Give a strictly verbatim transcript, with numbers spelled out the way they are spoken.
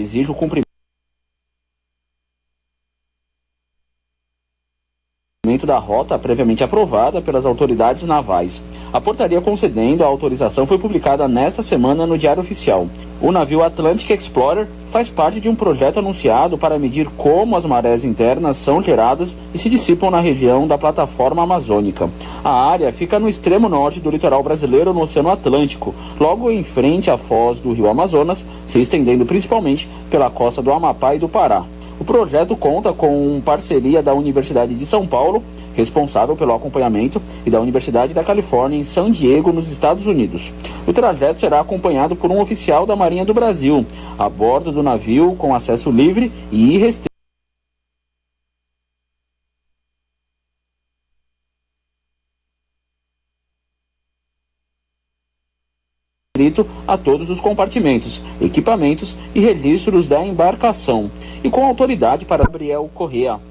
exige o cumprimento da rota previamente aprovada pelas autoridades navais. A portaria concedendo a autorização foi publicada nesta semana no Diário Oficial. O navio Atlantic Explorer faz parte de um projeto anunciado para medir como as marés internas são geradas e se dissipam na região da plataforma amazônica. A área fica no extremo norte do litoral brasileiro, no Oceano Atlântico, logo em frente à foz do rio Amazonas, se estendendo principalmente pela costa do Amapá e do Pará. O projeto conta com parceria da Universidade de São Paulo, responsável pelo acompanhamento, e da Universidade da Califórnia, em San Diego, nos Estados Unidos. O trajeto será acompanhado por um oficial da Marinha do Brasil, a bordo do navio com acesso livre e irrestrito a todos os compartimentos, equipamentos e registros da embarcação, e com autoridade para Gabriel Correa.